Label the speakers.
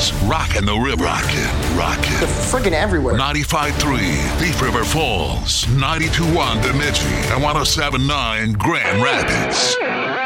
Speaker 1: is Rockin' the River. Rockin'.
Speaker 2: They're friggin' everywhere.
Speaker 1: 95.3 Thief River Falls, 92.1 Bemidji, and 107.9 Grand Rapids.